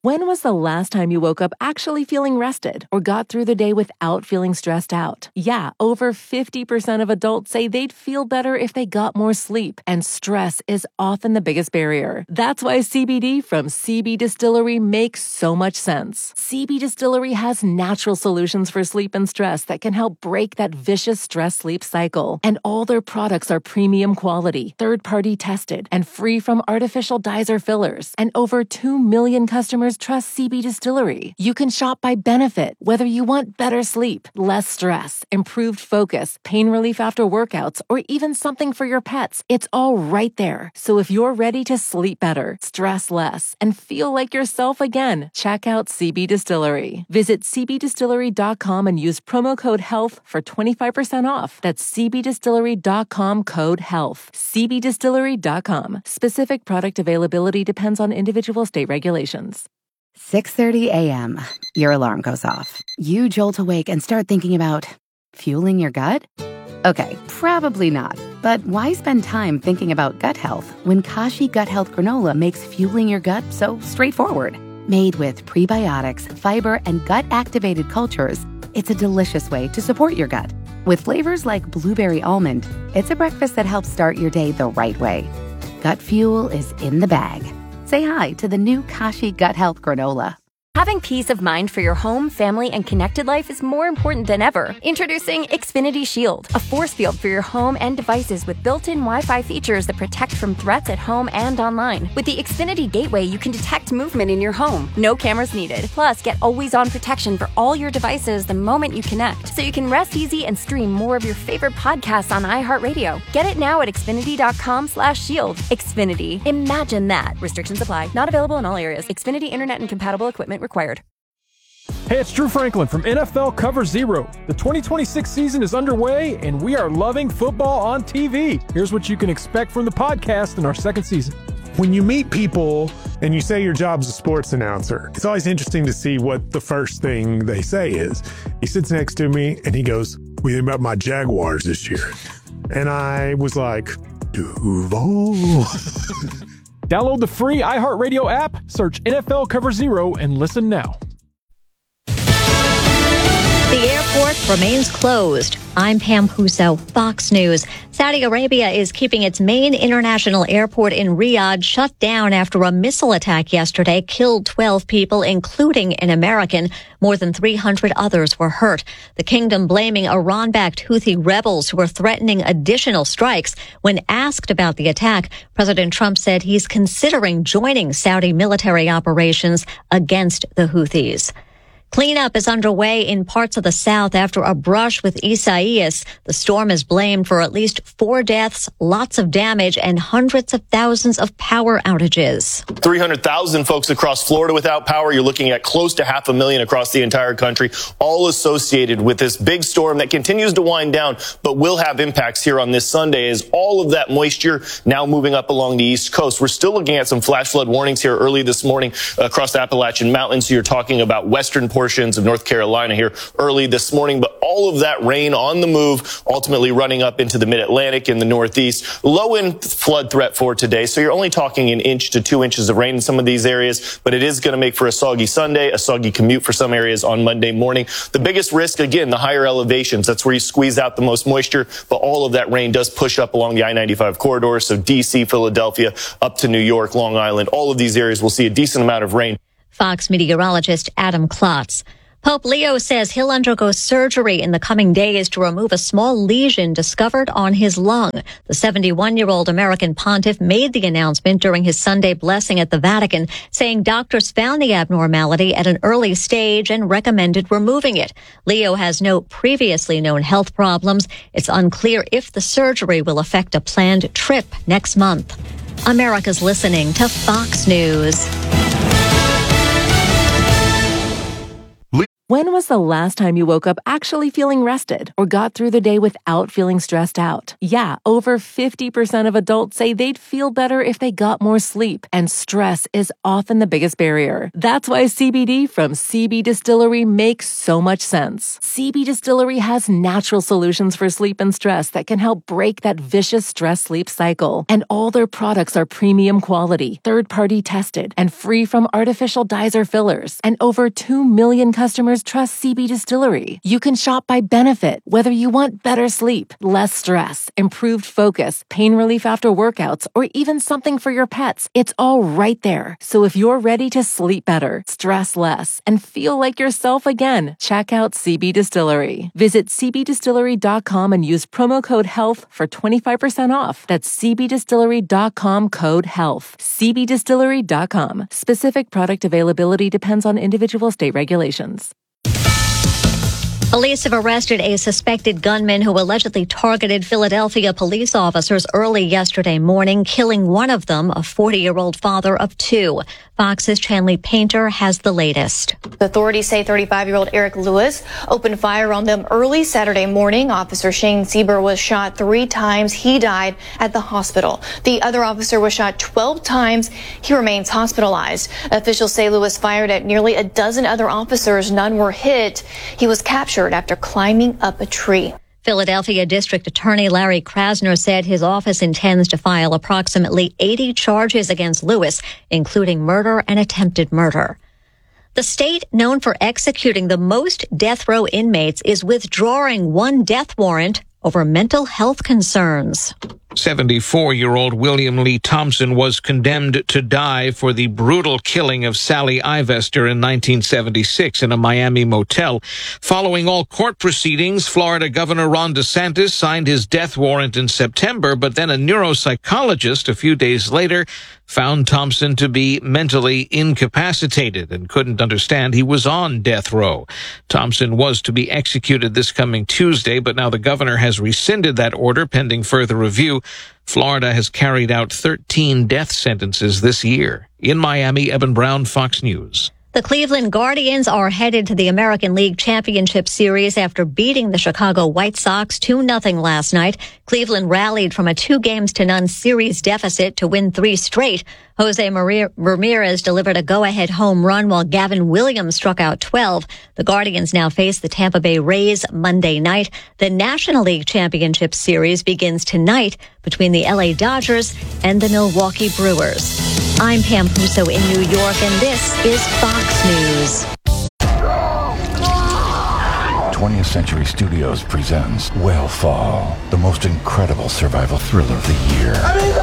When was the last time you woke up actually feeling rested or got through the day without feeling stressed out? Yeah, over 50% of adults say they'd feel better if they got more sleep, and stress is often the biggest barrier. That's why CBD from CB Distillery makes so much sense. CB Distillery has natural solutions for sleep and stress that can help break that vicious stress-sleep cycle. And all their products are premium quality, third-party tested, and free from artificial dyes or fillers. And over 2 million customers trust CB Distillery. You can shop by benefit, whether you want better sleep, less stress, improved focus, pain relief after workouts, or even something for your pets. It's all right there. So if you're ready to sleep better, stress less, and feel like yourself again, check out CB Distillery. Visit cbdistillery.com and use promo code HEALTH for 25% off. That's cbdistillery.com code HEALTH. cbdistillery.com. Specific product availability depends on individual state regulations. 6:30 a.m. Your alarm goes off. You jolt awake and start thinking about fueling your gut? Okay, probably not. But why spend time thinking about gut health when Kashi Gut Health Granola makes fueling your gut so straightforward? Made with prebiotics, fiber, and gut-activated cultures, it's a delicious way to support your gut. With flavors like blueberry almond, it's a breakfast that helps start your day the right way. Gut fuel is in the bag. Say hi to the new Kashi Gut Health Granola. Having peace of mind for your home, family, and connected life is more important than ever. Introducing Xfinity Shield, a force field for your home and devices with built-in Wi-Fi features that protect from threats at home and online. With the Xfinity Gateway, you can detect movement in your home. No cameras needed. Plus, get always-on protection for all your devices the moment you connect, so you can rest easy and stream more of your favorite podcasts on iHeartRadio. Get it now at Xfinity.com/shield. Xfinity. Imagine that. Restrictions apply. Not available in all areas. Xfinity Internet and compatible equipment required. Hey, it's Drew Franklin from NFL Cover Zero. The 2026 season is underway, and we are loving football on TV. Here's what you can expect from the podcast in our second season. When you meet people and you say your job's a sports announcer, it's always interesting to see what the first thing they say is. He sits next to me and he goes, "What do you think about my Jaguars this year?" And I was like, Duval. Download the free iHeartRadio app, search NFL Cover Zero, and listen now. The airport remains closed. I'm Pam Huso, Fox News. Saudi Arabia is keeping its main international airport in Riyadh shut down after a missile attack yesterday killed 12 people, including an American. More than 300 others were hurt. The kingdom blaming Iran-backed Houthi rebels who are threatening additional strikes. When asked about the attack, President Trump said he's considering joining Saudi military operations against the Houthis. Cleanup is underway in parts of the South after a brush with Isaias. The storm is blamed for at least 4 deaths, lots of damage, and hundreds of thousands of power outages. 300,000 folks across Florida without power. You're looking at close to 500,000 across the entire country, all associated with this big storm that continues to wind down, but will have impacts here on this Sunday as all of that moisture now moving up along the East Coast. We're still looking at some flash flood warnings here early this morning across the Appalachian Mountains. So you're talking about western portions of North Carolina here early this morning, but all of that rain on the move, ultimately running up into the mid-Atlantic and the Northeast. Low in flood threat for today, so you're only talking 1 inch to 2 inches of rain in some of these areas, but it is going to make for a soggy Sunday, a soggy commute for some areas on Monday morning. The biggest risk, again, the higher elevations. That's where you squeeze out the most moisture, but all of that rain does push up along the I-95 corridor, so D.C., Philadelphia, up to New York, Long Island. All of these areas will see a decent amount of rain. Fox meteorologist Adam Klotz. Pope Leo says he'll undergo surgery in the coming days to remove a small lesion discovered on his lung. The 71-year-old American pontiff made the announcement during his Sunday blessing at the Vatican, saying doctors found the abnormality at an early stage and recommended removing it. Leo has no previously known health problems. It's unclear if the surgery will affect a planned trip next month. America's listening to Fox News. When was the last time you woke up actually feeling rested or got through the day without feeling stressed out? Yeah, over 50% of adults say they'd feel better if they got more sleep, and stress is often the biggest barrier. That's why CBD from CB Distillery makes so much sense. CB Distillery has natural solutions for sleep and stress that can help break that vicious stress-sleep cycle. And all their products are premium quality, third-party tested, and free from artificial dyes or fillers. And over 2 million customers trust CB Distillery. You can shop by benefit, whether you want better sleep, less stress, improved focus, pain relief after workouts, or even something for your pets. It's all right there. So if you're ready to sleep better, stress less, and feel like yourself again, check out CB Distillery. Visit cbdistillery.com and use promo code HEALTH for 25% off. That's cbdistillery.com code HEALTH. cbdistillery.com. Specific product availability depends on individual state regulations. Police have arrested a suspected gunman who allegedly targeted Philadelphia police officers early yesterday morning, killing one of them, a 40-year-old father of two. Fox's Chanley Painter has the latest. Authorities say 35-year-old Eric Lewis opened fire on them early Saturday morning. Officer Shane Sieber was shot 3 times. He died at the hospital. The other officer was shot 12 times. He remains hospitalized. Officials say Lewis fired at nearly a dozen other officers. None were hit. He was captured after climbing up a tree. Philadelphia District Attorney Larry Krasner said his office intends to file approximately 80 charges against Lewis, including murder and attempted murder. The state known for executing the most death row inmates is withdrawing one death warrant over mental health concerns. 74-year-old William Lee Thompson was condemned to die for the brutal killing of Sally Ivester in 1976 in a Miami motel. Following all court proceedings, Florida Governor Ron DeSantis signed his death warrant in September, but then a neuropsychologist a few days later found Thompson to be mentally incapacitated and couldn't understand he was on death row. Thompson was to be executed this coming Tuesday, but now the governor has rescinded that order pending further review. Florida has carried out 13 death sentences this year. In Miami, Eben Brown, Fox News. The Cleveland Guardians are headed to the American League Championship Series after beating the Chicago White Sox 2-0 last night. Cleveland rallied from a 2-0 series deficit to win 3 straight. Jose Ramirez delivered a go-ahead home run while Gavin Williams struck out 12. The Guardians now face the Tampa Bay Rays Monday night. The National League Championship Series begins tonight between the LA Dodgers and the Milwaukee Brewers. I'm Pam Puso in New York, and this is Fox News. 20th Century Studios presents Whale Fall, the most incredible survival thriller of the year.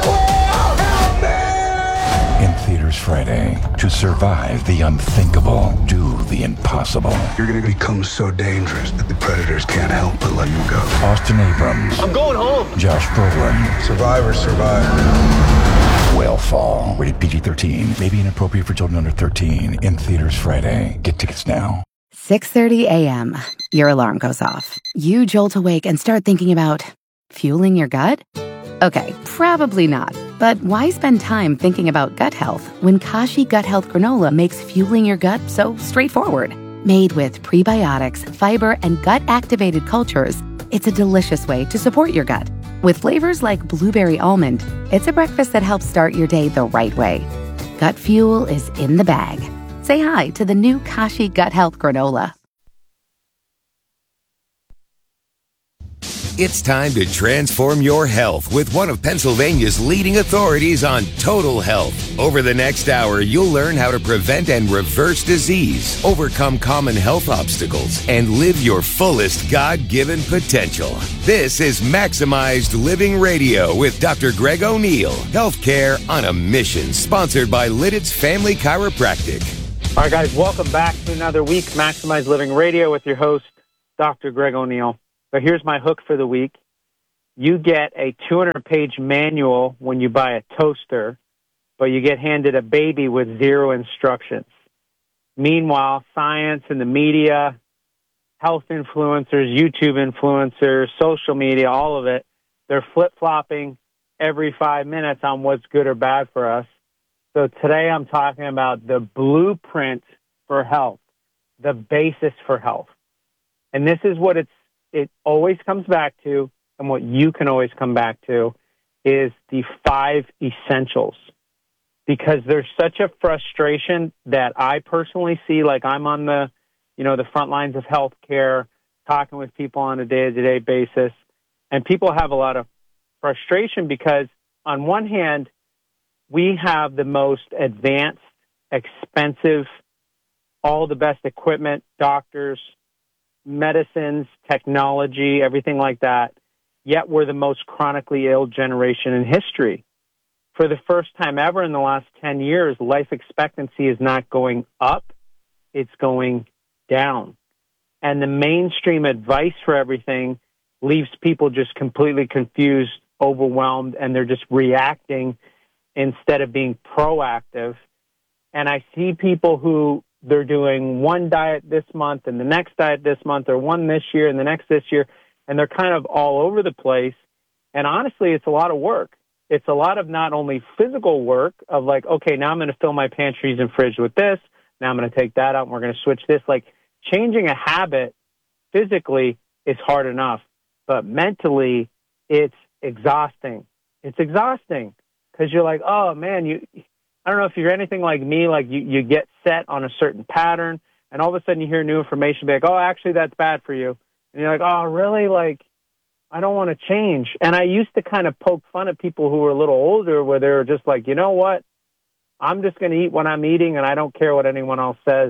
In theaters Friday. To survive the unthinkable, do the impossible. You're going to become so dangerous that the predators can't help but let you go. Austin Abrams. I'm going home. Josh Brolin. Survivors survive. Whale Fall. Rated PG-13. May be inappropriate for children under 13. In theaters Friday. Get tickets now. 6:30 a.m. Your alarm goes off. You jolt awake and start thinking about fueling your gut? Okay, probably not. But why spend time thinking about gut health when Kashi Gut Health Granola makes fueling your gut so straightforward? Made with prebiotics, fiber, and gut-activated cultures, it's a delicious way to support your gut. With flavors like blueberry almond, it's a breakfast that helps start your day the right way. Gut fuel is in the bag. Say hi to the new Kashi Gut Health Granola. It's time to transform your health with one of Pennsylvania's leading authorities on total health. Over the next hour, you'll learn how to prevent and reverse disease, overcome common health obstacles, and live your fullest God-given potential. This is Maximized Living Radio with Dr. Greg O'Neill. Healthcare on a mission, sponsored by Lidditz Family Chiropractic. All right, guys, welcome back to another week, Maximize Living Radio with your host, Dr. Greg O'Neill. So here's my hook for the week. You get a 200-page manual when you buy a toaster, but you get handed a baby with 0 instructions. Meanwhile, science and the media, health influencers, YouTube influencers, social media, all of it, they're flip-flopping every 5 minutes on what's good or bad for us. So today I'm talking about the blueprint for health. the basis for health. And this is what it always comes back to, and what you can always come back to, is the 5 essentials. Because there's such a frustration that I personally see, like I'm on the front lines of healthcare, talking with people on a day-to-day basis, and people have a lot of frustration because on one hand, we have the most advanced, expensive, all the best equipment, doctors, medicines, technology, everything like that, yet we're the most chronically ill generation in history. For the first time ever in the last 10 years, life expectancy is not going up, it's going down. And the mainstream advice for everything leaves people just completely confused, overwhelmed, and they're just reacting instead of being proactive. And I see people who they're doing one diet this month and the next diet this month, or one this year and the next this year, and they're kind of all over the place. And honestly, it's a lot of work. It's a lot of not only physical work of like, okay, now I'm going to fill my pantries and fridge with this. Now I'm going to take that out and we're going to switch this. Like changing a habit physically is hard enough, but mentally it's exhausting. It's exhausting because you're like, oh man, I don't know if you're anything like me, like you get set on a certain pattern and all of a sudden you hear new information, be like, oh, actually that's bad for you. And you're like, oh, really? Like, I don't want to change. And I used to kind of poke fun at people who were a little older where they were just like, you know what? I'm just going to eat what I'm eating and I don't care what anyone else says.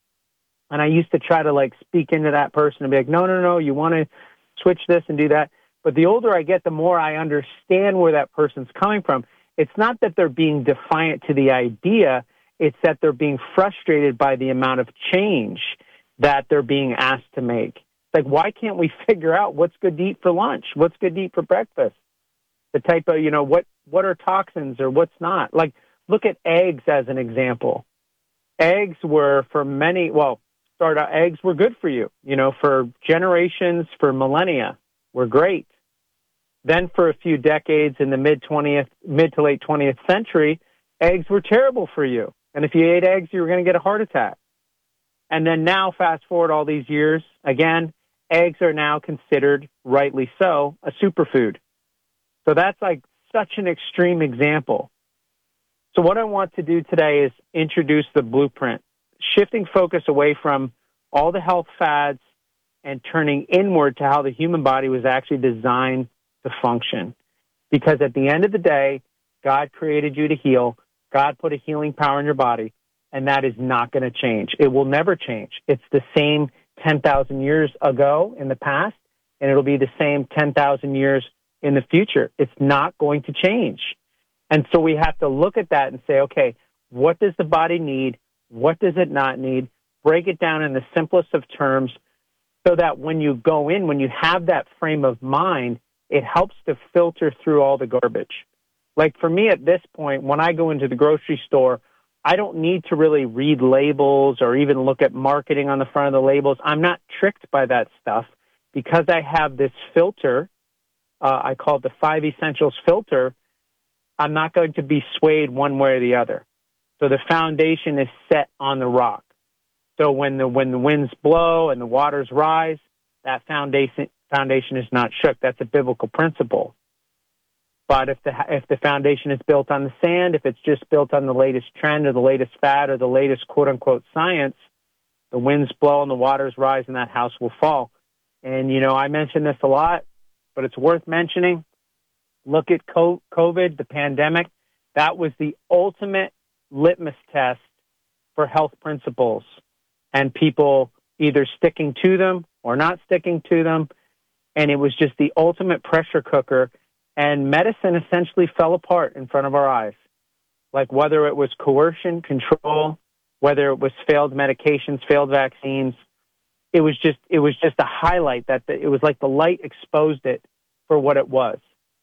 And I used to try to like speak into that person and be like, no, you want to switch this and do that. But the older I get, the more I understand where that person's coming from. It's not that they're being defiant to the idea. It's that they're being frustrated by the amount of change that they're being asked to make. Like, why can't we figure out what's good to eat for lunch? What's good to eat for breakfast? The type of, what are toxins or what's not? Like, look at eggs as an example. Eggs were eggs were good for you, for generations, for millennia, were great. Then for a few decades in the mid to late 20th century, eggs were terrible for you. And if you ate eggs, you were going to get a heart attack. And then now, fast forward all these years, again, eggs are now considered, rightly so, a superfood. So that's like such an extreme example. So what I want to do today is introduce the blueprint, shifting focus away from all the health fads and turning inward to how the human body was actually designed to function. Because at the end of the day, God created you to heal. God put a healing power in your body, and that is not going to change. It will never change. It's the same 10,000 years ago in the past, and it'll be the same 10,000 years in the future. It's not going to change. And so we have to look at that and say, okay, what does the body need? What does it not need? Break it down in the simplest of terms so that when you go in, when you have that frame of mind, it helps to filter through all the garbage. Like for me at this point, when I go into the grocery store, I don't need to really read labels or even look at marketing on the front of the labels. I'm not tricked by that stuff because I have this filter. I call it the 5 essentials filter. I'm not going to be swayed one way or the other. So the foundation is set on the rock. So when the winds blow and the waters rise, that foundation is not shook. That's a biblical principle. But if the foundation is built on the sand, if it's just built on the latest trend or the latest fad or the latest quote-unquote science, the winds blow and the waters rise and that house will fall. And, I mention this a lot, but it's worth mentioning. Look at COVID, the pandemic. That was the ultimate litmus test for health principles and people either sticking to them or not sticking to them. And it was just the ultimate pressure cooker. And medicine essentially fell apart in front of our eyes. Like whether it was coercion, control, whether it was failed medications, failed vaccines, it was just a highlight that it was like the light exposed it for what it was.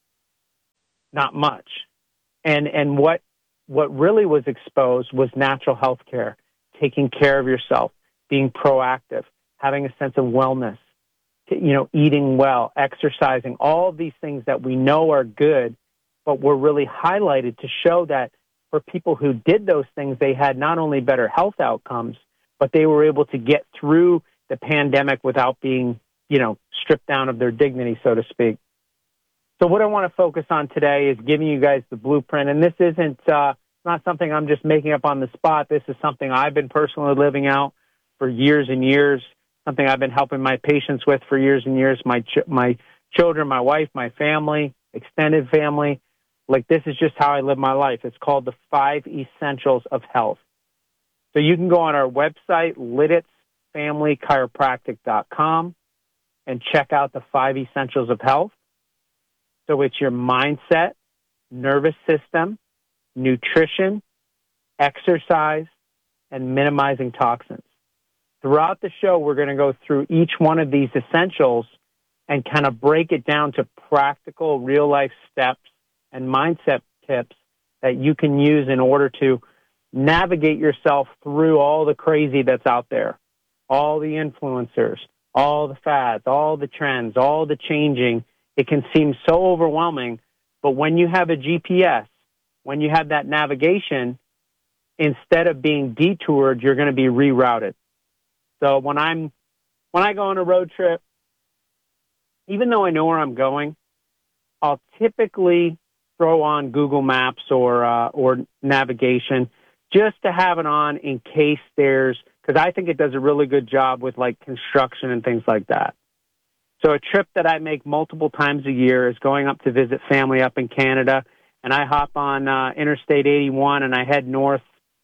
Not much. And what really was exposed was natural health care, taking care of yourself, being proactive, having a sense of wellness. Eating well, exercising, all of these things that we know are good, but were really highlighted to show that for people who did those things, they had not only better health outcomes, but they were able to get through the pandemic without being, stripped down of their dignity, so to speak. So what I want to focus on today is giving you guys the blueprint. And this isn't not something I'm just making up on the spot. This is something I've been personally living out for years and years, something I've been helping my patients with for years and years, my children, my wife, my family, extended family. Like, this is just how I live my life. It's called the 5 Essentials of Health. So you can go on our website, LiditzFamilyChiropractic.com, and check out the 5 Essentials of Health. So it's your mindset, nervous system, nutrition, exercise, and minimizing toxins. Throughout the show, we're going to go through each one of these essentials and kind of break it down to practical, real-life steps and mindset tips that you can use in order to navigate yourself through all the crazy that's out there, all the influencers, all the fads, all the trends, all the changing. It can seem so overwhelming, but when you have a GPS, when you have that navigation, instead of being detoured, you're going to be rerouted. So when I go on a road trip, even though I know where I'm going, I'll typically throw on Google Maps or navigation just to have it on in case because I think it does a really good job with like construction and things like that. So a trip that I make multiple times a year is going up to visit family up in Canada, and I hop on Interstate 81 and I head north,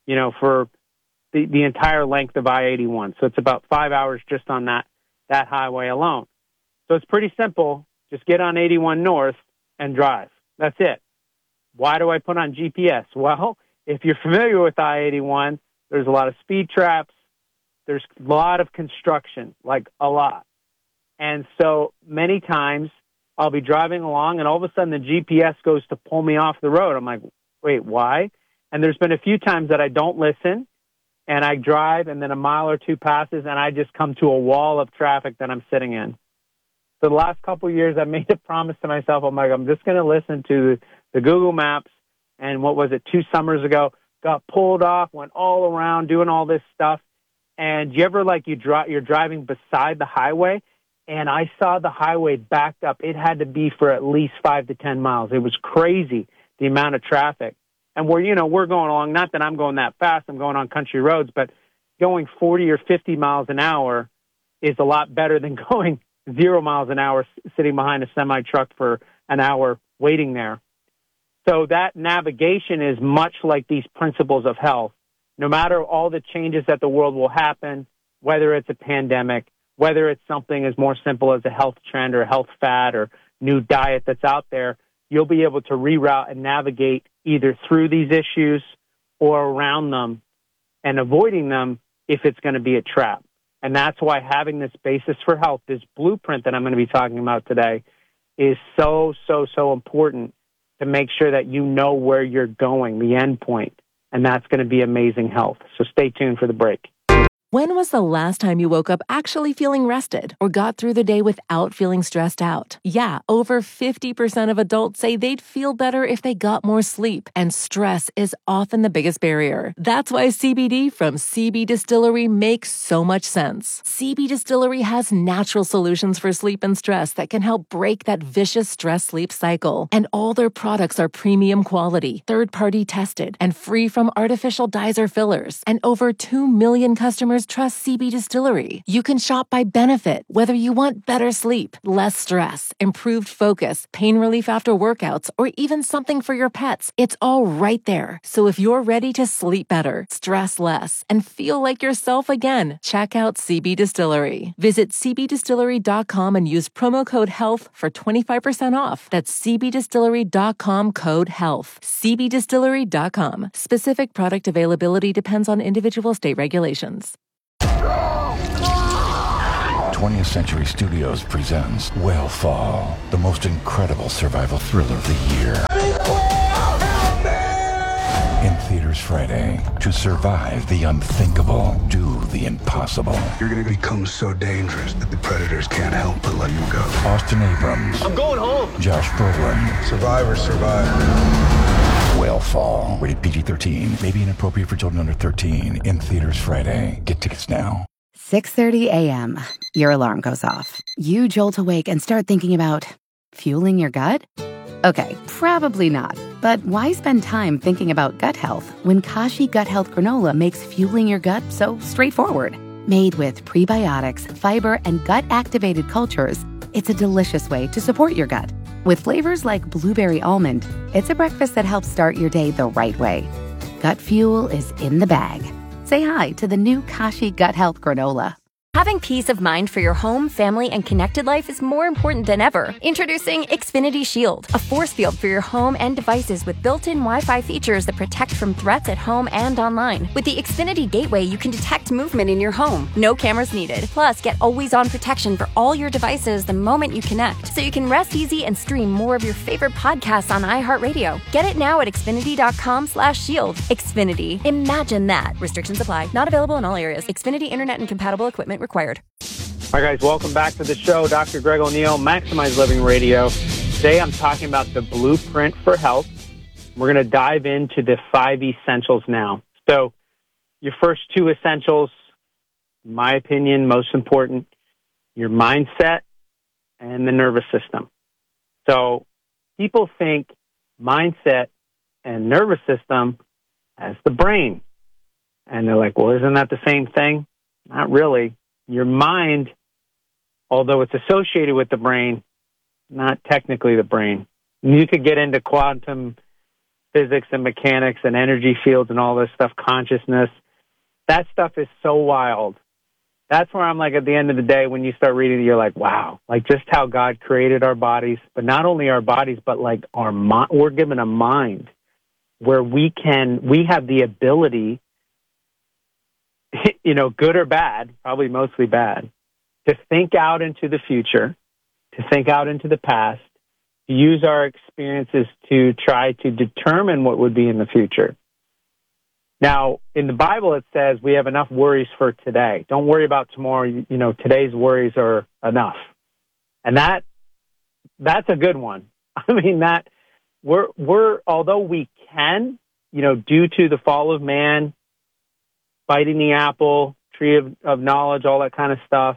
for the entire length of I-81. So it's about 5 hours just on that highway alone. So it's pretty simple. Just get on 81 north and drive. That's it. Why do I put on GPS? Well, if you're familiar with I-81, there's a lot of speed traps. There's a lot of construction, like a lot. And so many times I'll be driving along and all of a sudden the GPS goes to pull me off the road. I'm like, wait, why? And there's been a few times that I don't listen and I drive and then a mile or two passes and I just come to a wall of traffic that I'm sitting in. So the last couple of years I made a promise to myself. I'm like, I'm just going to listen to the Google Maps. And what was it, 2 summers ago, got pulled off, went all around doing all this stuff. And you ever you're driving beside the highway and I saw the highway backed up. It had to be for at least 5 to 10 miles. It was crazy, the amount of traffic. And we're going along, not that I'm going that fast, I'm going on country roads, but going 40 or 50 miles an hour is a lot better than going 0 miles an hour sitting behind a semi-truck for an hour waiting there. So that navigation is much like these principles of health. No matter all the changes that the world will happen, whether it's a pandemic, whether it's something as more simple as a health trend or a health fad or new diet that's out there, you'll be able to reroute and navigate either through these issues or around them and avoiding them if it's going to be a trap. And that's why having this basis for health, this blueprint that I'm going to be talking about today, is so, so, so important to make sure that you know where you're going, the end point. And that's going to be amazing health. So stay tuned for the break. When was the last time you woke up actually feeling rested or got through the day without feeling stressed out? Yeah, over 50% of adults say they'd feel better if they got more sleep, and stress is often the biggest barrier. That's why CBD from CB Distillery makes so much sense. CB Distillery has natural solutions for sleep and stress that can help break that vicious stress-sleep cycle. And all their products are premium quality, third-party tested, and free from artificial dyes or fillers. And over 2 million customers trust CB Distillery. You can shop by benefit, whether you want better sleep, less stress, improved focus, pain relief after workouts, or even something for your pets. It's all right there. So if you're ready to sleep better, stress less, and feel like yourself again, check out CB Distillery. Visit cbdistillery.com and use promo code HEALTH for 25% off. That's cbdistillery.com code HEALTH. cbdistillery.com. Specific product availability depends on individual state regulations. 20th Century Studios presents Whale the most incredible survival thriller of the year. In theaters Friday. To survive the unthinkable, do the impossible. You're going to become so dangerous that the predators can't help but let you go. Austin Abrams. I'm going home. Josh Brolin. Survivors survive. Whale will fall. Rated PG-13. May be inappropriate for children under 13. In theaters Friday. Get tickets now. 6:30 a.m. Your alarm goes off. You jolt awake and start thinking about fueling your gut? Okay, probably not. But why spend time thinking about gut health when Kashi Gut Health Granola makes fueling your gut so straightforward? Made with prebiotics, fiber, and gut-activated cultures, it's a delicious way to support your gut. With flavors like blueberry almond, it's a breakfast that helps start your day the right way. Gut fuel is in the bag. Say hi to the new Kashi Gut Health Granola. Having peace of mind for your home, family, and connected life is more important than ever. Introducing Xfinity Shield, a force field for your home and devices with built-in Wi-Fi features that protect from threats at home and online. With the Xfinity Gateway, you can detect movement in your home. No cameras needed. Plus, get always-on protection for all your devices the moment you connect, so you can rest easy and stream more of your favorite podcasts on iHeartRadio. Get it now at Xfinity.com/shield. Xfinity. Imagine that. Restrictions apply. Not available in all areas. Xfinity Internet and compatible equipment required. All right, guys, welcome back to the show. Dr. Greg O'Neill, Maximize Living Radio. Today I'm talking about the blueprint for health. We're going to dive into the 5 essentials now. So your first 2 essentials, in my opinion, most important, your mindset and the nervous system. So people think mindset and nervous system as the brain. And they're like, well, isn't that the same thing? Not really. Your mind, although it's associated with the brain, not technically the brain. You could get into quantum physics and mechanics and energy fields and all this stuff, consciousness. That stuff is so wild. That's where I'm like, at the end of the day, when you start reading it, you're like, wow, like just how God created our bodies, but not only our bodies, but like our mind. We're given a mind where we have the ability, you know, good or bad, probably mostly bad, to think out into the future, to think out into the past, to use our experiences to try to determine what would be in the future. Now, in the Bible, it says we have enough worries for today. Don't worry about tomorrow. You know, today's worries are enough. And that's a good one. I mean, that we're although we can, you know, due to the fall of man, biting the apple, tree of knowledge, all that kind of stuff,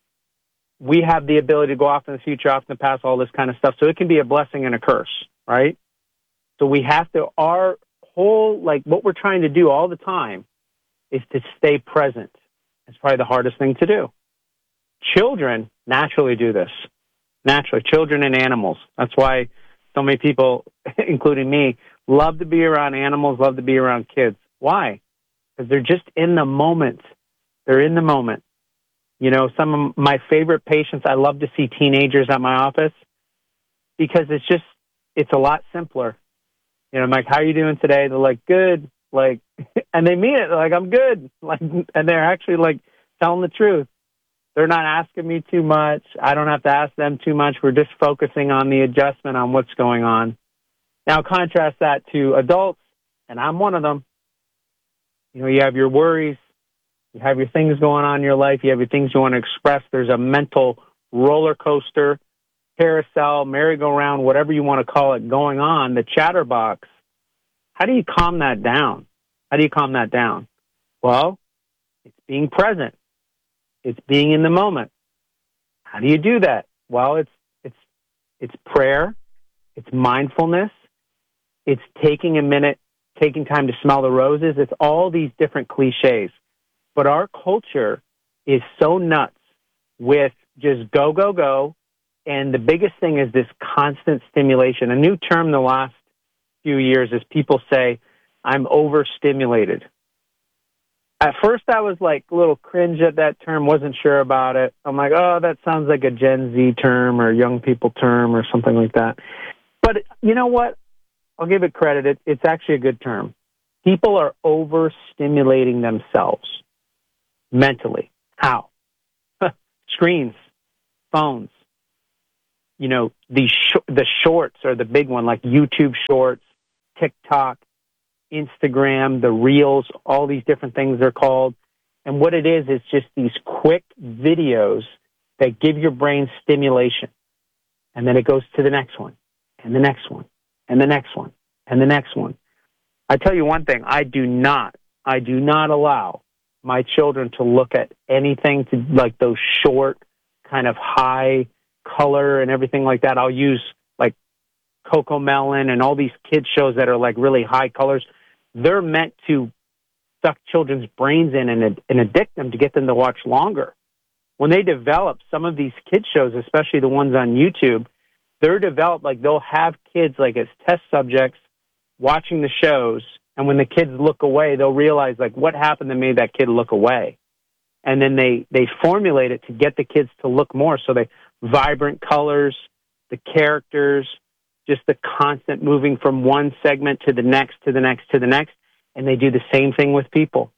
we have the ability to go off in the future, off in the past, all this kind of stuff. So it can be a blessing and a curse, right? So we have to, our whole, like what we're trying to do all the time is to stay present. It's probably the hardest thing to do. Children naturally do this. Naturally, children and animals. That's why so many people, including me, love to be around animals, love to be around kids. Why? Because they're just in the moment. They're in the moment. You know, some of my favorite patients, I love to see teenagers at my office because it's a lot simpler. You know, I'm like, how are you doing today? They're like, good. Like, and they mean it. They're like, I'm good. Like, and they're actually like telling the truth. They're not asking me too much. I don't have to ask them too much. We're just focusing on the adjustment on what's going on. Now, contrast that to adults, and I'm one of them. You know, you have your worries, you have your things going on in your life, you have your things you want to express. There's a mental roller coaster, carousel, merry-go-round, whatever you want to call it, going on, the chatterbox. How do you calm that down? How do you calm that down? Well, it's being present. It's being in the moment. How do you do that? Well, it's prayer, it's mindfulness, it's taking a minute, taking time to smell the roses. It's all these different cliches. But our culture is so nuts with just go, go, go. And the biggest thing is this constant stimulation. A new term the last few years is people say, I'm overstimulated. At first, I was like a little cringe at that term, wasn't sure about it. I'm like, oh, that sounds like a Gen Z term or young people term or something like that. But you know what? I'll give it credit. It's actually a good term. People are overstimulating themselves mentally. How? Screens, phones. You know, the shorts are the big one, like YouTube Shorts, TikTok, Instagram, the Reels, all these different things they're called. And what it is just these quick videos that give your brain stimulation. And then it goes to the next one, and the next one, and the next one, and the next one. I tell you one thing, I do not allow my children to look at anything to like those short, kind of high color and everything like that. I'll use like CoComelon and all these kids shows that are like really high colors. They're meant to suck children's brains in and addict them to get them to watch longer. When they develop some of these kid shows, especially the ones on YouTube, they're developed like they'll have kids like as test subjects watching the shows, and when the kids look away, they'll realize like what happened that made that kid look away. And then they formulate it to get the kids to look more. So they vibrant colors, the characters, just the constant moving from one segment to the next, to the next, to the next. And they do the same thing with people.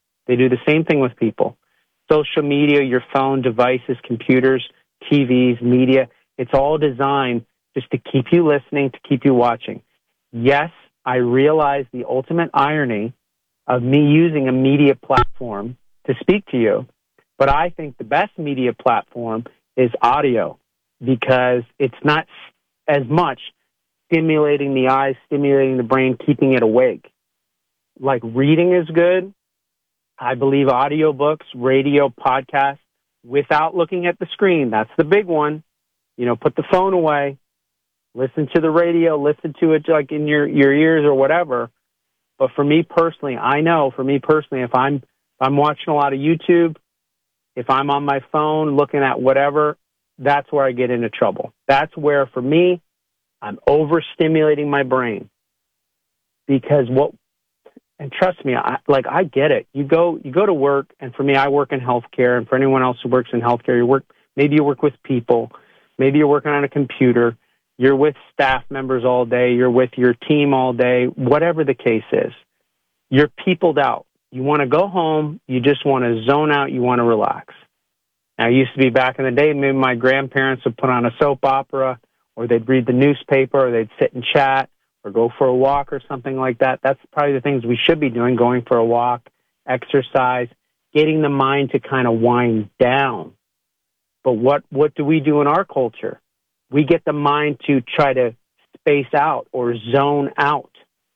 Social media, your phone, devices, computers, TVs, media, it's all designed just to keep you listening, to keep you watching. Yes, I realize the ultimate irony of me using a media platform to speak to you, but I think the best media platform is audio because it's not as much stimulating the eyes, stimulating the brain, keeping it awake. Like reading is good. I believe audiobooks, radio, podcasts, without looking at the screen. That's the big one. You know, put the phone away, listen to the radio, listen to it like in your ears or whatever. But for me personally, if I'm watching a lot of YouTube, if I'm on my phone looking at whatever, that's where I get into trouble. That's where, for me, I'm overstimulating my brain. Because and trust me, I get it. You go to work, and for me, I work in healthcare, and for anyone else who works in healthcare, maybe you work with people, maybe you're working on a computer, you're with staff members all day, you're with your team all day, whatever the case is. You're peopled out. You want to go home, you just want to zone out, you want to relax. Now, it used to be back in the day, maybe my grandparents would put on a soap opera, or they'd read the newspaper, or they'd sit and chat, or go for a walk or something like that. That's probably the things we should be doing, going for a walk, exercise, getting the mind to kind of wind down. But what do we do in our culture? We get the mind to try to space out or zone out.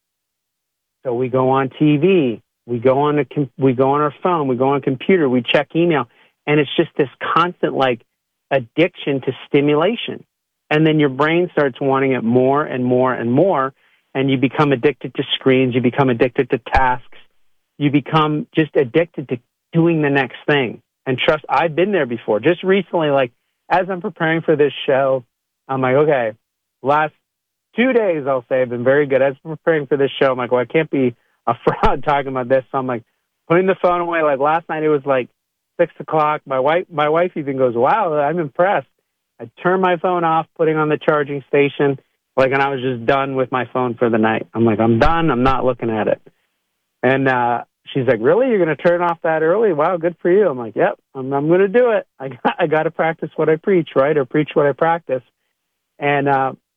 So we go on TV, we go on our phone, we go on a computer, we check email, and it's just this constant like addiction to stimulation. And then your brain starts wanting it more and more and more, and you become addicted to screens, you become addicted to tasks, you become just addicted to doing the next thing. And trust, I've been there before. Just recently, like as I'm preparing for this show, I'm like, okay, last 2 days, I'll say, I've been very good. As I'm preparing for this show, I'm like, well, I can't be a fraud talking about this. So I'm like putting the phone away. Like last night, it was like 6 o'clock. My wife even goes, wow, I'm impressed. I turned my phone off, putting on the charging station, and I was just done with my phone for the night. I'm like, I'm done. I'm not looking at it. And she's like, really? You're going to turn off that early? Wow, good for you. I'm like, yep, I'm going to do it. I got to practice what I preach, right? Or preach what I practice. And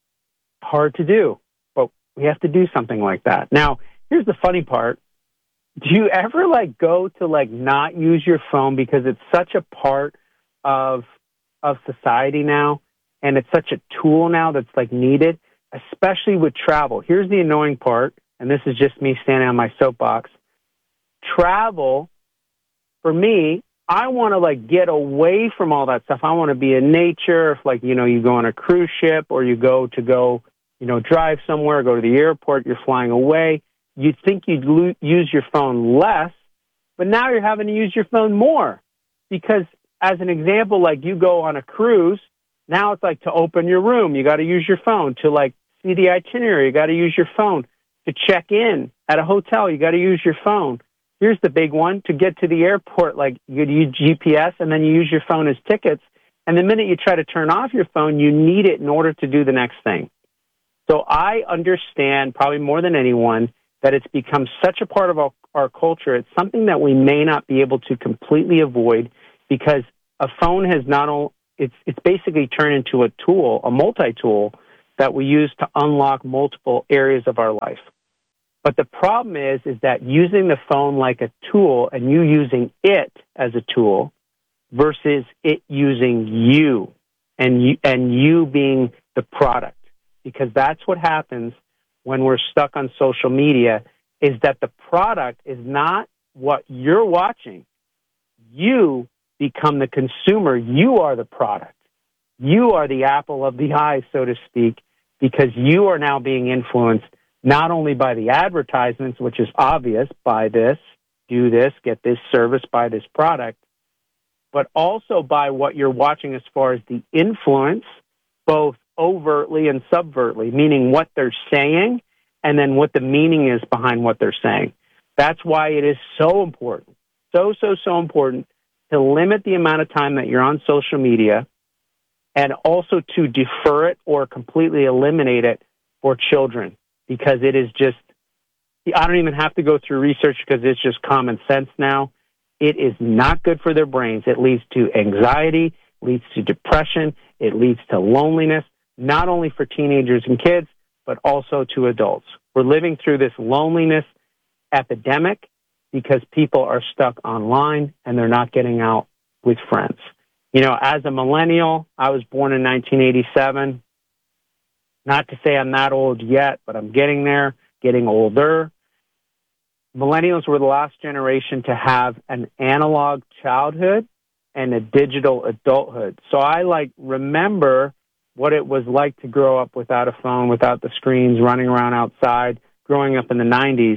hard to do, but we have to do something like that. Now, here's the funny part. Do you ever go to not use your phone because it's such a part of society now, and it's such a tool now that's needed, especially with travel? Here's the annoying part, and this is just me standing on my soapbox. Travel, for me, I want to get away from all that stuff. I want to be in nature. If you go on a cruise ship, or you go drive somewhere, go to the airport, you're flying away. You'd think you'd use your phone less, but now you're having to use your phone more. Because as an example, you go on a cruise, now it's to open your room, you got to use your phone. To see the itinerary, you got to use your phone. To check in at a hotel, you got to use your phone. Here's the big one. To get to the airport, you use GPS, and then you use your phone as tickets. And the minute you try to turn off your phone, you need it in order to do the next thing. So I understand, probably more than anyone, that it's become such a part of our culture. It's something that we may not be able to completely avoid, because a phone has it's basically turned into a tool, a multi-tool, that we use to unlock multiple areas of our life. But the problem is that using the phone like a tool, and you using it as a tool, versus it using you, and you being the product. Because that's what happens when we're stuck on social media, is that the product is not what you're watching. You become the consumer. You are the product. You are the apple of the eye, so to speak, because you are now being influenced not only by the advertisements, which is obvious, buy this, do this, get this service, buy this product, but also by what you're watching as far as the influence, both overtly and subvertly, meaning what they're saying and then what the meaning is behind what they're saying. That's why it is so important, so important to limit the amount of time that you're on social media and also to defer it or completely eliminate it for children, because it is just, I don't even have to go through research because it's just common sense now. It is not good for their brains. It leads to anxiety, leads to depression, it leads to loneliness, not only for teenagers and kids, but also to adults. We're living through this loneliness epidemic because people are stuck online and they're not getting out with friends. You know, as a millennial, I was born in 1987. Not to say I'm not old yet, but I'm getting there, getting older. Millennials were the last generation to have an analog childhood and a digital adulthood. So I remember what it was like to grow up without a phone, without the screens, running around outside, growing up in the 90s.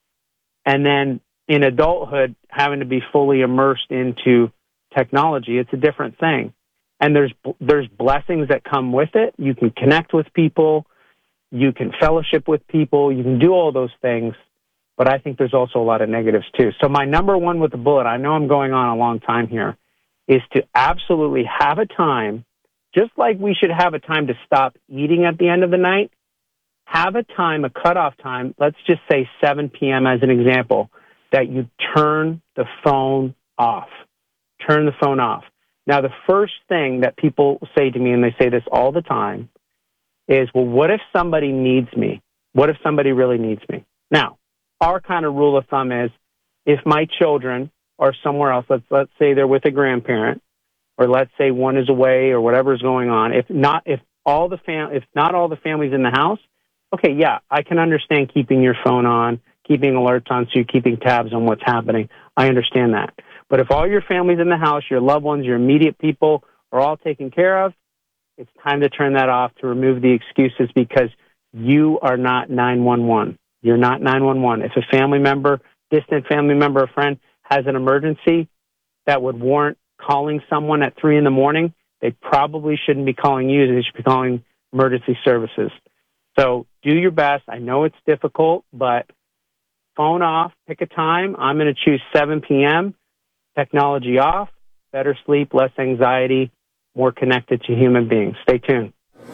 And then in adulthood, having to be fully immersed into technology. It's a different thing. And there's blessings that come with it. You can connect with people. You can fellowship with people. You can do all those things. But I think there's also a lot of negatives too. So my number one with the bullet, I know I'm going on a long time here, is to absolutely have a time, just like we should have a time to stop eating at the end of the night, have a time, a cutoff time, let's just say 7 p.m. as an example, that you turn the phone off. Turn the phone off. Now, the first thing that people say to me, and they say this all the time, is, well, what if somebody needs me? What if somebody really needs me? Now, our kind of rule of thumb is, if my children are somewhere else, let's say they're with a grandparent, or let's say one is away or whatever's going on, if not all the families in the house, okay, yeah, I can understand keeping your phone on, keeping alerts on, so you're keeping tabs on what's happening. I understand that. But if all your family's in the house, your loved ones, your immediate people are all taken care of, it's time to turn that off, to remove the excuses, because you are not 911. You're not 911. If a family member, distant family member or friend has an emergency that would warrant calling someone at 3 a.m, they probably shouldn't be calling you. They should be calling emergency services. So do your best. I know it's difficult, but phone off, pick a time. I'm going to choose 7 p.m., technology off, better sleep, less anxiety, more connected to human beings. Stay tuned.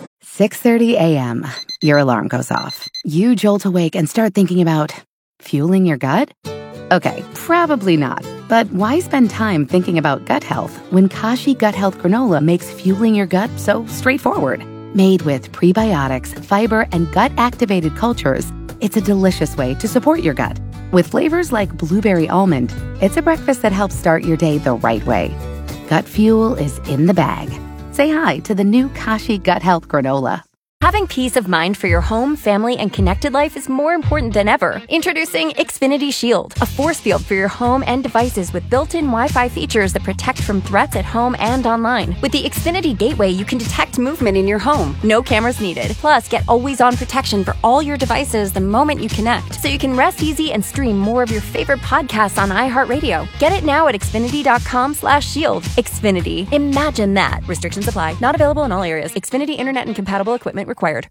6:30 a.m. Your alarm goes off. You jolt awake and start thinking about fueling your gut? Okay, probably not. But why spend time thinking about gut health when Kashi Gut Health Granola makes fueling your gut so straightforward? Made with prebiotics, fiber, and gut-activated cultures, it's a delicious way to support your gut. With flavors like blueberry almond, it's a breakfast that helps start your day the right way. Gut fuel is in the bag. Say hi to the new Kashi Gut Health Granola. Having peace of mind for your home, family, and connected life is more important than ever. Introducing Xfinity Shield, a force field for your home and devices with built-in Wi-Fi features that protect from threats at home and online. With the Xfinity Gateway, you can detect movement in your home. No cameras needed. Plus, get always-on protection for all your devices the moment you connect, so you can rest easy and stream more of your favorite podcasts on iHeartRadio. Get it now at Xfinity.com/shield. Xfinity. Imagine that. Restrictions apply. Not available in all areas. Xfinity Internet and compatible equipment required.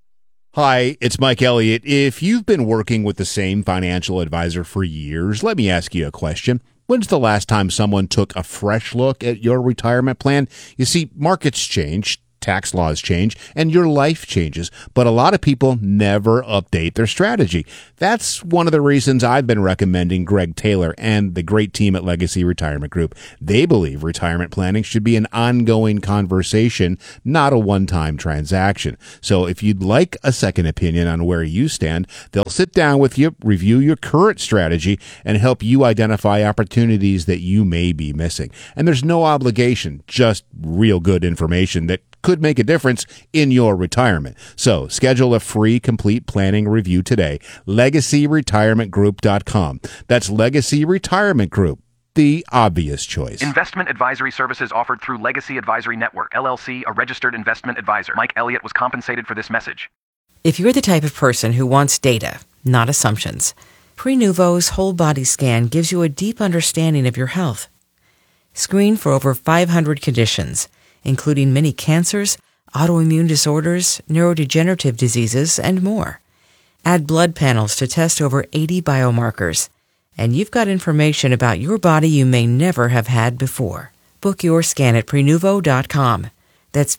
Hi, it's Mike Elliott. If you've been working with the same financial advisor for years, let me ask you a question. When's the last time someone took a fresh look at your retirement plan? You see, markets change, tax laws change, and your life changes, but a lot of people never update their strategy. That's one of the reasons I've been recommending Greg Taylor and the great team at Legacy Retirement Group. They believe retirement planning should be an ongoing conversation, not a one-time transaction. So if you'd like a second opinion on where you stand, they'll sit down with you, review your current strategy, and help you identify opportunities that you may be missing. And there's no obligation, just real good information that could make a difference in your retirement. So schedule a free complete planning review today. LegacyRetirementGroup.com. That's Legacy Retirement Group, the obvious choice. Investment advisory services offered through Legacy Advisory Network, LLC, a registered investment advisor. Mike Elliott was compensated for this message. If you're the type of person who wants data, not assumptions, Prenuvo's whole body scan gives you a deep understanding of your health. Screen for over 500 conditions, including many cancers, autoimmune disorders, neurodegenerative diseases, and more. Add blood panels to test over 80 biomarkers, and you've got information about your body you may never have had before. Book your scan at Prenuvo.com. That's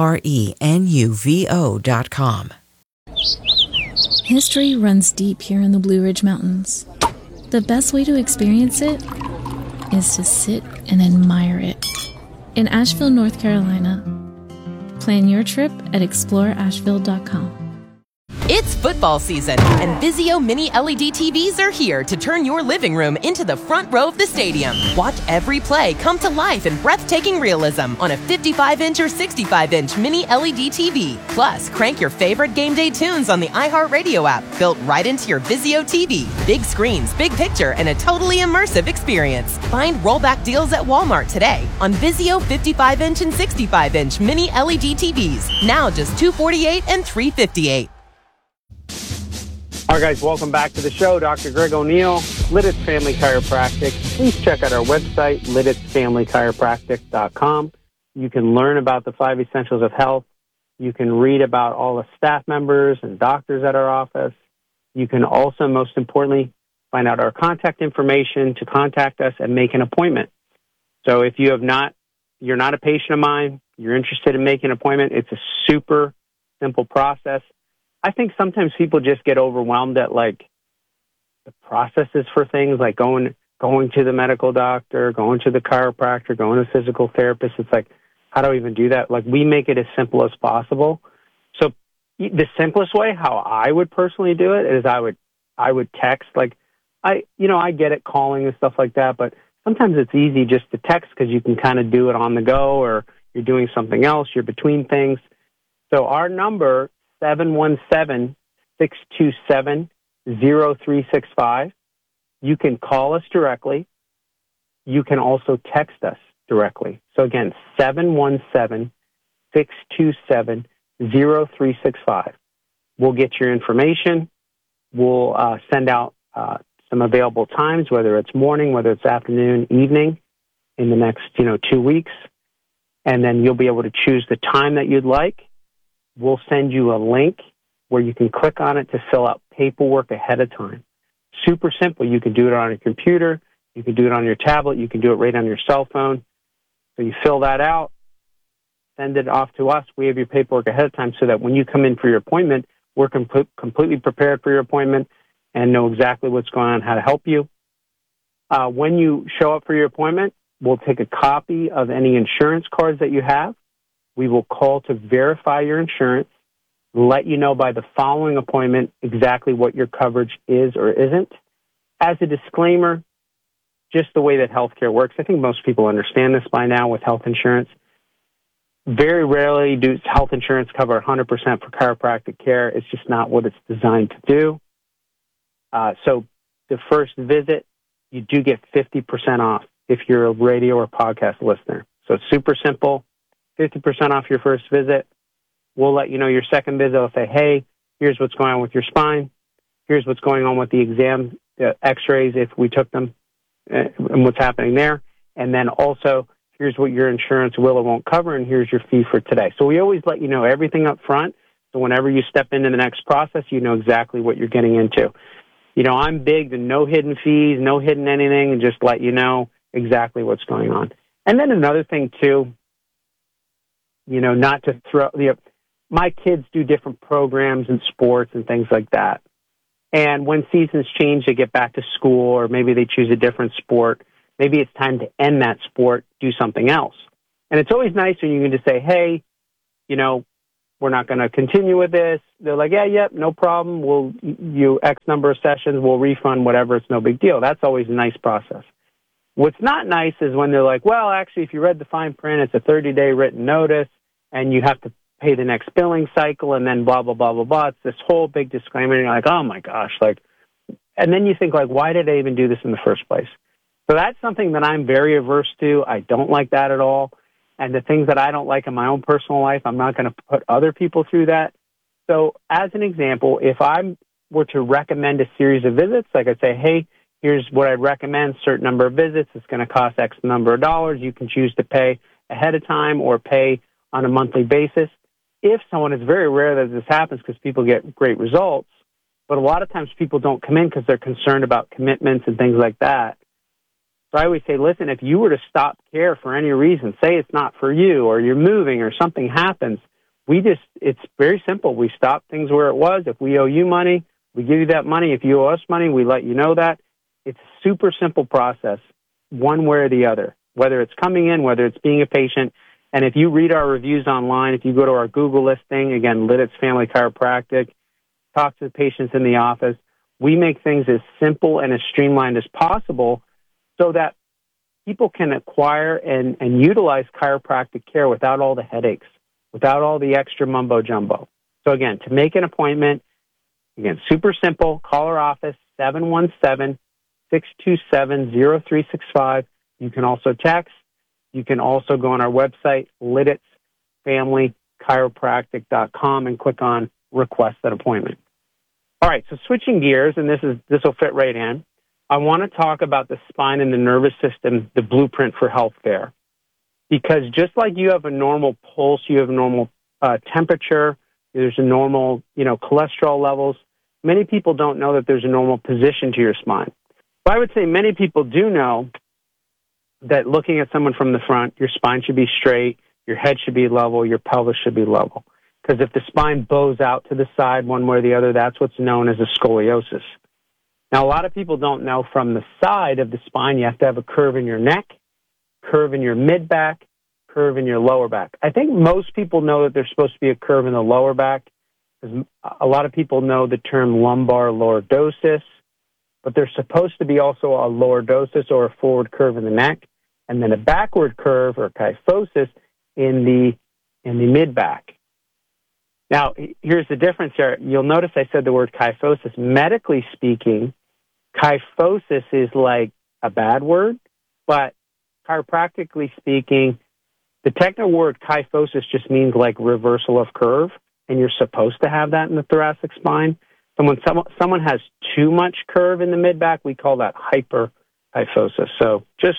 Prenuvo.com. History runs deep here in the Blue Ridge Mountains. The best way to experience it is to sit and admire it. In Asheville, North Carolina. Plan your trip at exploreasheville.com. It's football season, and Vizio Mini LED TVs are here to turn your living room into the front row of the stadium. Watch every play come to life in breathtaking realism on a 55-inch or 65-inch Mini LED TV. Plus, crank your favorite game day tunes on the iHeartRadio app, built right into your Vizio TV. Big screens, big picture, and a totally immersive experience. Find rollback deals at Walmart today on Vizio 55-inch and 65-inch Mini LED TVs. Now just $248 and $358. All right, guys, welcome back to the show. Dr. Greg O'Neill, Lidditz Family Chiropractic. Please check out our website, LidditzFamilyChiropractic.com. You can learn about the 5 essentials of health. You can read about all the staff members and doctors at our office. You can also, most importantly, find out our contact information to contact us and make an appointment. So if you're not a patient of mine, you're interested in making an appointment, it's a super simple process. I think sometimes people just get overwhelmed at like the processes for things like going to the medical doctor, going to the chiropractor, going to physical therapist. It's like, how do I even do that? Like, we make it as simple as possible. So the simplest way, how I would personally do it, is I would text. Like, I get it, calling and stuff like that, but sometimes it's easy just to text because you can kind of do it on the go, or you're doing something else, you're between things. So our number, 717-627-0365. You can call us directly. You can also text us directly. So again, 717-627-0365. We'll get your information. We'll send out some available times, whether it's morning, whether it's afternoon, evening, in the next 2 weeks. And then you'll be able to choose the time that you'd like. We'll send you a link where you can click on it to fill out paperwork ahead of time. Super simple. You can do it on your computer. You can do it on your tablet. You can do it right on your cell phone. So you fill that out, send it off to us. We have your paperwork ahead of time so that when you come in for your appointment, we're completely prepared for your appointment and know exactly what's going on, how to help you. When you show up for your appointment, we'll take a copy of any insurance cards that you have. We will call to verify your insurance, let you know by the following appointment exactly what your coverage is or isn't. As a disclaimer, just the way that healthcare works, I think most people understand this by now with health insurance. Very rarely do health insurance cover 100% for chiropractic care. It's just not what it's designed to do. So the first visit, you do get 50% off if you're a radio or podcast listener. So it's super simple. 50% off your first visit. We'll let you know your second visit. I'll say, hey, here's what's going on with your spine. Here's what's going on with the exam, x-rays if we took them, and what's happening there. And then also, here's what your insurance will or won't cover, and here's your fee for today. So we always let you know everything up front. So whenever you step into the next process, you know exactly what you're getting into. I'm big to no hidden fees, no hidden anything, and just let you know exactly what's going on. And then another thing, too, not to throw, my kids do different programs and sports and things like that. And when seasons change, they get back to school, or maybe they choose a different sport. Maybe it's time to end that sport, do something else. And it's always nice when you can just say, hey, we're not going to continue with this. They're like, yeah, no problem. We'll you X number of sessions, we'll refund whatever. It's no big deal. That's always a nice process. What's not nice is when they're like, well, actually, if you read the fine print, it's a 30-day written notice. and you have to pay the next billing cycle, and then blah, blah, blah, blah, blah. It's this whole big disclaimer, and you're like, oh, my gosh. And then you think, why did I even do this in the first place? So that's something that I'm very averse to. I don't like that at all. And the things that I don't like in my own personal life, I'm not going to put other people through that. So as an example, if I were to recommend a series of visits, like I'd say, hey, here's what I'd recommend, certain number of visits. It's going to cost X number of dollars. You can choose to pay ahead of time or pay on a monthly basis. If someone, it's very rare that this happens because people get great results, but a lot of times people don't come in because they're concerned about commitments and things like that. So I always say, listen, if you were to stop care for any reason, say it's not for you or you're moving or something happens, it's very simple. We stop things where it was. If we owe you money, we give you that money. If you owe us money, we let you know that. It's a super simple process, one way or the other, whether it's coming in, whether it's being a patient. And if you read our reviews online, if you go to our Google listing, again, Lidditz Family Chiropractic, talk to the patients in the office, we make things as simple and as streamlined as possible so that people can acquire and utilize chiropractic care without all the headaches, without all the extra mumbo-jumbo. So again, to make an appointment, again, super simple, call our office, 717-627-0365. You can also text. You can also go on our website, LidditzFamilyChiropractic.com, and click on Request an Appointment. All right, so switching gears, and this will fit right in, I want to talk about the spine and the nervous system, the blueprint for health there. Because just like you have a normal pulse, you have a normal temperature, there's a normal, cholesterol levels, many people don't know that there's a normal position to your spine. But I would say many people do know that looking at someone from the front, your spine should be straight, your head should be level, your pelvis should be level. Because if the spine bows out to the side one way or the other, that's what's known as a scoliosis. Now, a lot of people don't know from the side of the spine, you have to have a curve in your neck, curve in your mid-back, curve in your lower back. I think most people know that there's supposed to be a curve in the lower back. A lot of people know the term lumbar lordosis, but there's supposed to be also a lordosis or a forward curve in the neck, and then a backward curve or kyphosis in the mid-back. Now, here's the difference here. You'll notice I said the word kyphosis. Medically speaking, kyphosis is like a bad word, but chiropractically speaking, the technical word kyphosis just means like reversal of curve, and you're supposed to have that in the thoracic spine. And when someone has too much curve in the mid-back, we call that hyperkyphosis. So just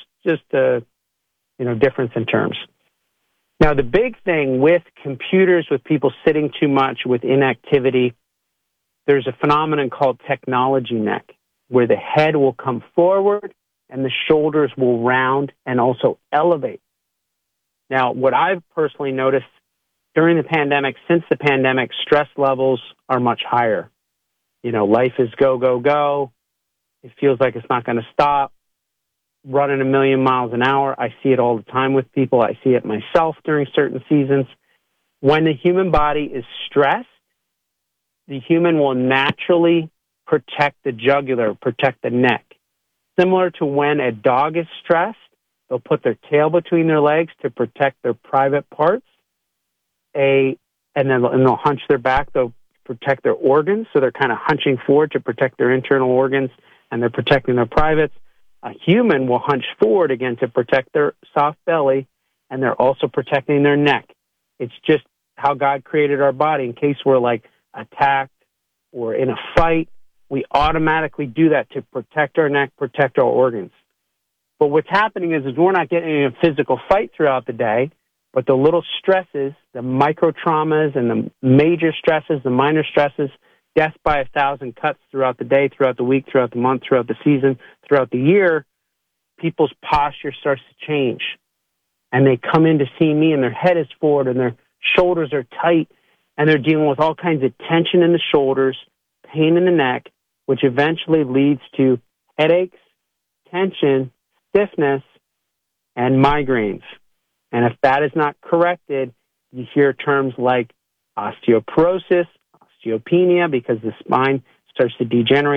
difference in terms. Now, the big thing with computers, with people sitting too much, with inactivity, there's a phenomenon called technology neck, where the head will come forward and the shoulders will round and also elevate. Now, what I've personally noticed during the pandemic, since the pandemic, stress levels are much higher. Life is go, go, go. It feels like it's not going to stop. Running 1,000,000 miles an hour. I see it all the time with people. I see it myself during certain seasons. When the human body is stressed, the human will naturally protect the jugular, protect the neck. Similar to when a dog is stressed, they'll put their tail between their legs to protect their private parts. And they'll hunch their back. They'll protect their organs. So they're kind of hunching forward to protect their internal organs, and they're protecting their privates. A human will hunch forward again to protect their soft belly, and they're also protecting their neck. It's just how God created our body. In case we're like attacked or in a fight, we automatically do that to protect our neck, protect our organs. But what's happening is we're not getting in a physical fight throughout the day, but the little stresses, the micro traumas and the major stresses, the minor stresses, death by 1,000 cuts throughout the day, throughout the week, throughout the month, throughout the season, throughout the year, people's posture starts to change. And they come in to see me, and their head is forward, and their shoulders are tight, and they're dealing with all kinds of tension in the shoulders, pain in the neck, which eventually leads to headaches, tension, stiffness, and migraines. And if that is not corrected, you hear terms like osteoporosis, osteopenia, because the spine starts to degenerate.